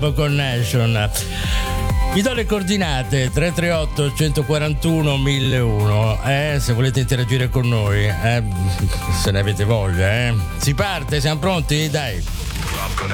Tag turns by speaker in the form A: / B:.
A: Love Connection. Vi do le coordinate 338 141 1001, se volete interagire con noi, se ne avete voglia, Si parte, siamo pronti? Dai.